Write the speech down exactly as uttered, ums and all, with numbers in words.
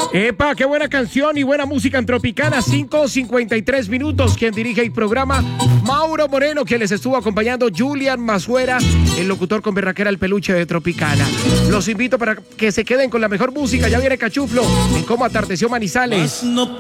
Epa, qué buena canción y buena música en Tropicana. Cinco cincuenta y tres minutos. Quien dirige el programa, Mauro Moreno, quien les estuvo acompañando, Julian Mazuera, el locutor con berraquera, el peluche de Tropicana. Los invito para que se queden con la mejor música. Ya viene Cachuflo en Cómo Atardeció Manizales.